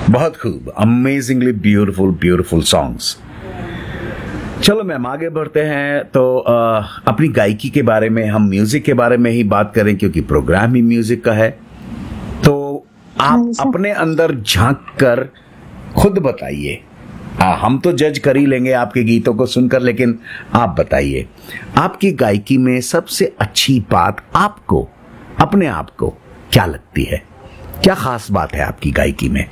बहुत खूब, amazingly beautiful beautiful songs. चलो मैम आगे बढ़ते हैं। तो अपनी गायकी के बारे में, हम म्यूजिक के बारे में ही बात करें क्योंकि प्रोग्राम ही म्यूजिक का है। तो आप अपने अंदर झांक कर खुद बताइए, हम तो जज कर ही लेंगे आपके गीतों को सुनकर, लेकिन आप बताइए आपकी गायकी में सबसे अच्छी बात आपको, अपने आप को क्या लगती है? क्या खास बात है आपकी गायकी में?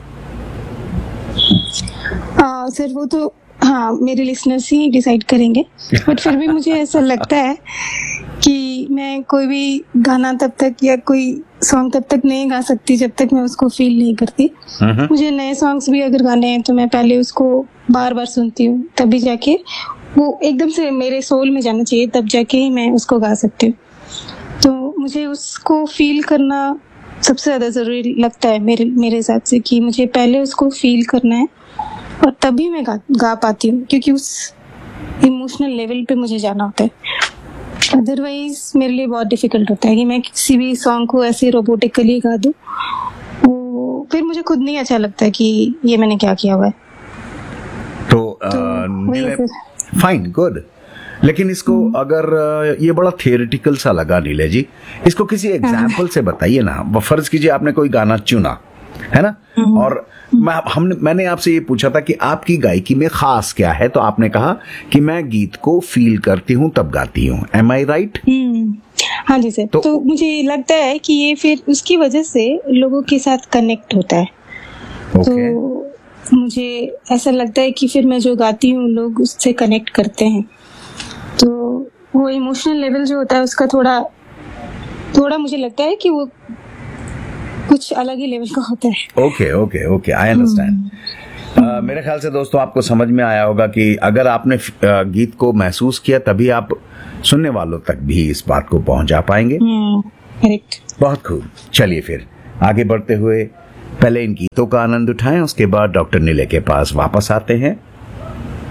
सर वो तो हाँ मेरे लिसनर्स ही डिसाइड करेंगे, बट फिर भी मुझे ऐसा लगता है कि मैं कोई भी गाना तब तक या कोई सॉन्ग तब तक नहीं गा सकती जब तक मैं उसको फील नहीं करती। मुझे नए सॉन्ग्स भी अगर गाने हैं तो मैं पहले उसको बार बार सुनती हूँ, तभी जाके वो एकदम से मेरे सोल में जाना चाहिए, तब जाके ही मैं उसको गा सकती हूँ। तो मुझे उसको फील करना सबसे ज्यादा जरूरी लगता है मेरे हिसाब से, कि मुझे पहले उसको फील करना है और तभी मैं गा पाती हूँ, क्योंकि उस इमोशनल लेवल पे मुझे जाना होता है। अदरवाइज मेरे लिए बहुत डिफिकल्ट होता है कि मैं किसी भी सॉन्ग को ऐसे रोबोटिकली गा दूँ, वो फिर मुझे खुद नहीं अच्छा लगता कि ये मैंने क्या किया हुआ है। तो फाइन, गुड। लेकिन इसको अगर ये बड़ा थियोरेटिकल सा लगा नीले जी, इसको किसी एग्जाम्पल से बताइए ना। फर्ज कीजिए आपने कोई गाना चुना है ना, और मैंने आपसे ये पूछा था कि आपकी गायकी में खास क्या है, तो आपने कहा कि मैं गीत को फील करती हूँ तब गाती हूँ। एम आई राइट? हाँ जी सर। तो मुझे लगता है कि ये फिर उसकी वजह से लोगों के साथ कनेक्ट होता है। तो मुझे ऐसा लगता है कि फिर मैं जो गाती हूँ लोग उससे कनेक्ट करते हैं, तो वो इमोशनल लेवल जो होता है उसका थोड़ा मुझे लगता है कि वो कुछ अलग ही लेवल का होता है। Okay, I understand. मेरे ख्याल से दोस्तों आपको समझ में आया होगा कि अगर आपने गीत को महसूस किया तभी आप सुनने वालों तक भी इस बात को पहुंचा पाएंगे। करेक्ट। बहुत खूब। चलिए फिर आगे बढ़ते हुए पहले इन गीतों का आनंद उठाएं, उसके बाद डॉक्टर नीले के पास वापस आते हैं।